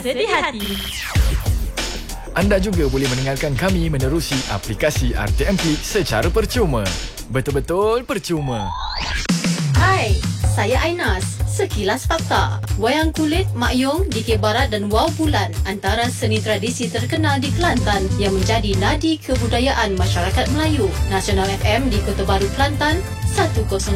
sedih hati. Anda juga boleh mendengarkan kami menerusi aplikasi RTM Klik secara percuma. Betul-betul percuma. Hai, saya Ainas. Sekilas fakta. Wayang kulit, Mak Yong, DK Barat dan Wow Bulan antara seni tradisi terkenal di Kelantan yang menjadi nadi kebudayaan masyarakat Melayu. Nasional FM di Kota Baru, Kelantan 101.3.